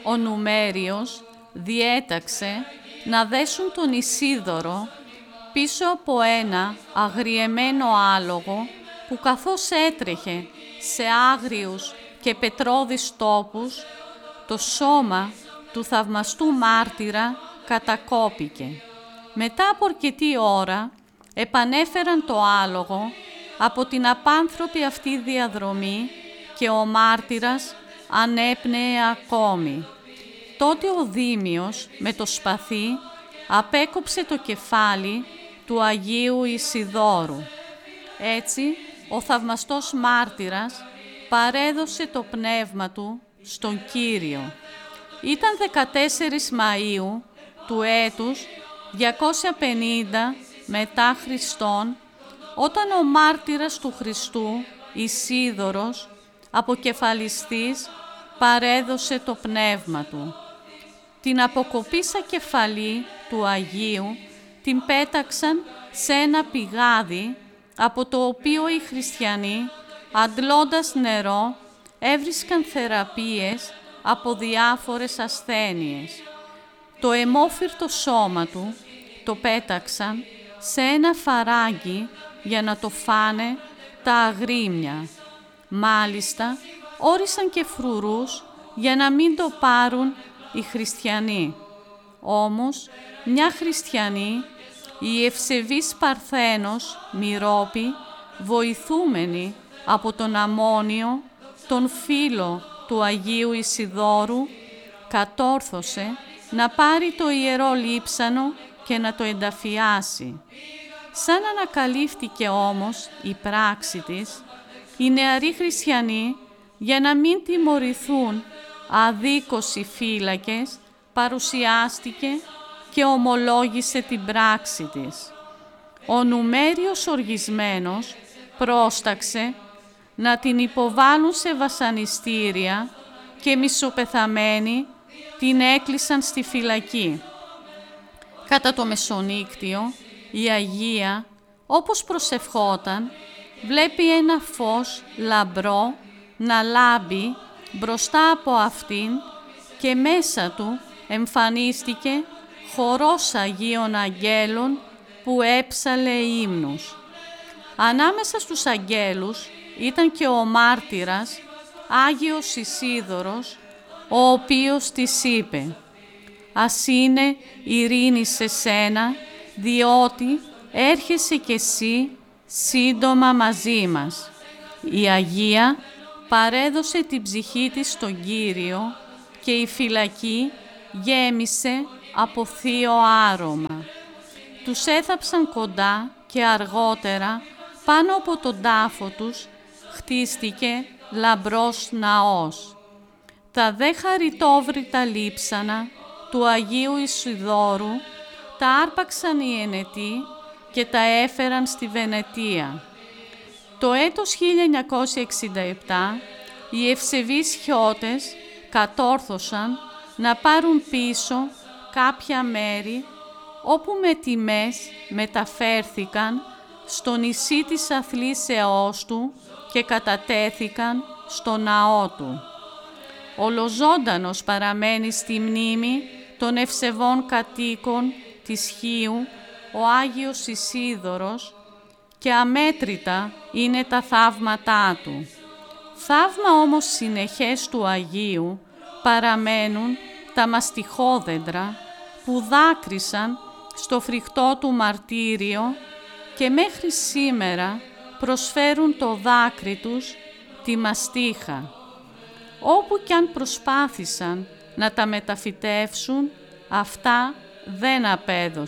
ο Νουμέριος διέταξε να δέσουν τον Ισίδωρο πίσω από ένα αγριεμένο άλογο που καθώς έτρεχε σε άγριους και πετρώδεις τόπους, το σώμα του θαυμαστού μάρτυρα κατακόπηκε. Μετά από αρκετή ώρα επανέφεραν το άλογο από την απάνθρωπη αυτή διαδρομή και ο μάρτυρας ανέπνεε ακόμη. Τότε ο Δήμιος με το σπαθί απέκοψε το κεφάλι του Αγίου Ισιδώρου. Έτσι, ο θαυμαστός μάρτυρας παρέδωσε το πνεύμα του στον Κύριο. Ήταν 14 Μαΐου του έτους 250 μετά Χριστόν, όταν ο μάρτυρας του Χριστού, Ισίδωρος, αποκεφαλιστής, παρέδωσε το πνεύμα του. Την αποκοπήσα κεφαλή του Αγίου την πέταξαν σε ένα πηγάδι, από το οποίο οι χριστιανοί, αντλώντας νερό, έβρισκαν θεραπείες από διάφορες ασθένειες. Το αιμόφυρτο σώμα του το πέταξαν σε ένα φαράγγι για να το φάνε τα αγρίμια. Μάλιστα, όρισαν και φρουρούς για να μην το πάρουν οι χριστιανοί. Όμως, μια χριστιανή, η ευσεβής Παρθένος Μυρόπη, βοηθούμενη από τον Αμμόνιο, τον φίλο του Αγίου Ισιδώρου, κατόρθωσε να πάρει το ιερό λείψανο και να το ενταφιάσει. Σαν ανακαλύφθηκε όμως η πράξη της, οι νεαροί χριστιανοί, για να μην τιμωρηθούν αδίκως οι φύλακες, παρουσιάστηκε και ομολόγησε την πράξη της. Ο Νουμέριος οργισμένος πρόσταξε να την υποβάλουν σε βασανιστήρια και μισοπεθαμένοι την έκλεισαν στη φυλακή. Κατά το μεσονύκτιο, η Αγία, όπως προσευχόταν, βλέπει ένα φως λαμπρό να λάμπει μπροστά από αυτήν και μέσα του εμφανίστηκε χορός Αγίων Αγγέλων που έψαλε ύμνους. Ανάμεσα στους αγγέλους ήταν και ο μάρτυρας Άγιος Ισίδωρος, ο οποίος της είπε «Ας είναι ειρήνη σε σένα, διότι έρχεσαι κι εσύ σύντομα μαζί μας». Η Αγία παρέδωσε την ψυχή της στον Κύριο και η φυλακή γέμισε από θείο άρωμα. Τους έθαψαν κοντά και αργότερα πάνω από τον τάφο τους χτίστηκε λαμπρός ναός. Τα δε χαριτόβρητα λείψανα του Αγίου Ισιδώρου τα άρπαξαν οι Ενετοί και τα έφεραν στη Βενετία. Το έτος 1967 οι ευσεβείς χιώτες κατόρθωσαν να πάρουν πίσω κάποια μέρη όπου με τιμές μεταφέρθηκαν στο νησί της Αθλήσεώς του και κατατέθηκαν στο ναό του. Ολοζώντανος παραμένει στη μνήμη των ευσεβών κατοίκων της Χίου ο Άγιος Ισίδωρος και αμέτρητα είναι τα θαύματά του. Θαύμα όμως συνεχές του Αγίου παραμένουν τα μαστιχόδεντρα που δάκρυσαν στο φρικτό του μαρτύριο και μέχρι σήμερα προσφέρουν το δάκρυ τους τη μαστίχα. Όπου κι αν προσπάθησαν να τα μεταφυτεύσουν, αυτά δεν απέδωσαν.